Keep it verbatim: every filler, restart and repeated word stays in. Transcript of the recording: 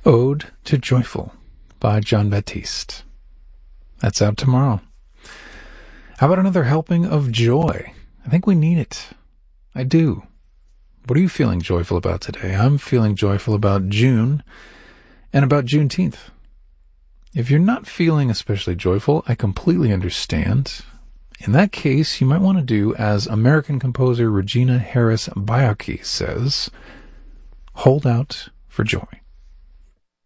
Ode to Joyful by Jon Batiste. That's out tomorrow. How about another helping of joy? I think we need it. I do. What are you feeling joyful about today? I'm feeling joyful about June and about Juneteenth. If you're not feeling especially joyful, I completely understand. In that case, you might want to do as American composer Regina Harris Baiocchi says, hold out for joy.